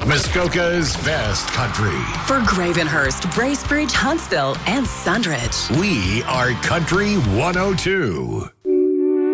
Muskoka's best country. For Gravenhurst, Bracebridge, Huntsville, and Sundridge. We are Country 102.